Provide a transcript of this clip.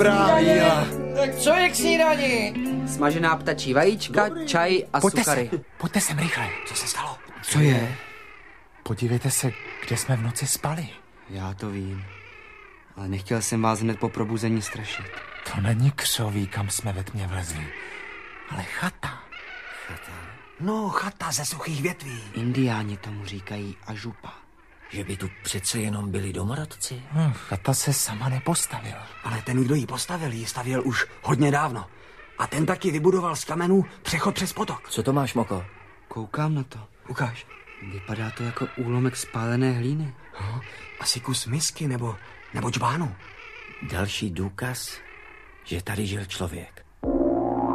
Tak co je k snídani? Smažená ptačí vajíčka, čaj a suchary. Pojďte sem rychle. Co se stalo? Co je? Podívejte se, kde jsme v noci spali. Já to vím. Ale nechtěl jsem vás hned po probuzení strašit. To není křoví, kam jsme ve tmě vlezli, ale chata. No, chata ze suchých větví. Indiáni tomu říkají ažupa. Že by tu přece jenom byli domorodci. Chata se sama nepostavila. Ale ten, kdo ji postavil, ji stavěl už hodně dávno. A ten taky vybudoval z kamenů přechod přes potok. Co to máš, Moko? Koukám na to. Ukáž. Vypadá to jako úlomek spálené hlíny. Asi kus misky nebo džbánu. Další důkaz, že tady žil člověk.